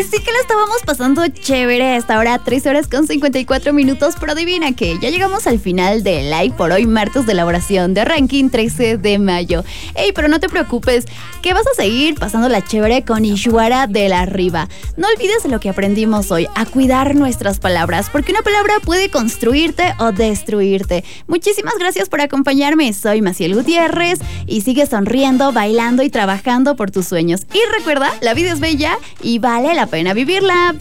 Pues sí que la estábamos pasando chévere hasta ahora, 3 horas con 54 minutos, pero adivina que ya llegamos al final de Live por hoy, martes de elaboración de ranking 13 de mayo. Ey, pero no te preocupes, que vas a seguir pasándola chévere con Ishwara de la Riva. No olvides lo que aprendimos hoy, a cuidar nuestras palabras, porque una palabra puede construirte o destruirte. Muchísimas gracias por acompañarme, soy Maciel Gutiérrez y sigue sonriendo, bailando y trabajando por tus sueños. Y recuerda, la vida es bella y vale la pena vivirla.